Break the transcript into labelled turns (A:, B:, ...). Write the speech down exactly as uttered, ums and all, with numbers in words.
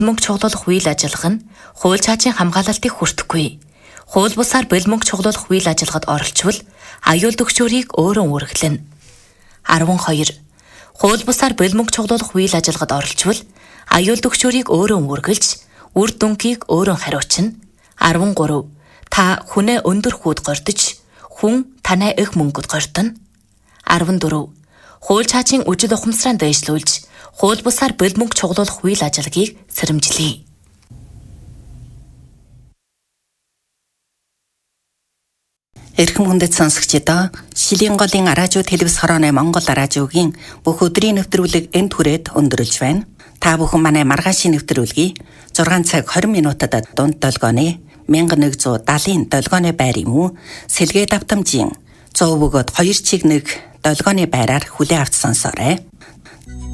A: мөнгө чуглуулах үйл ажиллагаа нь хууль цаашийн хамгаалалтыг хүртэхгүй. Хууль бусаар бэлмөнгө чуглуулах үйл ажиллагаанд оролцвол аюул дөкчөрийг өөрөө үүргэлнэ. арван хоёр. Хууль бусаар бэлмөнгө чуглуулах үйл ажиллагаанд оролцвол аюул дөкчөрийг өөрөө үүргэлж, үр дүнгийг өөрөө хариуцна. арван гурав. Та хүнээ өндөр хүүд гордож, хүн танай их мөнгөд гордоно. арван дөрөв. Хууль цаашийн үжил ухамсараа дэвшлүүлж, хууль бусаар бэлмөнгө чуглуулах үйл ажиллагааг сэрэмжлэе.
B: Эрхэм хүндэт сонсогчдоо, Шилийн голын араажуу телевиз хорооны Монгол араажуугийн бүх өдрийн нэвтрүүлэг энд хүрээд өндөрлж байна. Та бүхэн манай маргаашийн нэвтрүүлгийг зургаан цаг хорин минутад дунд долгооны мянга нэгдүгээр далийн долгооны байр юм уу? Сэлгээ давтамжийн сто бөгөөд хоёр чиг нэг долгооны байраар хүлээ авч сонсоорой.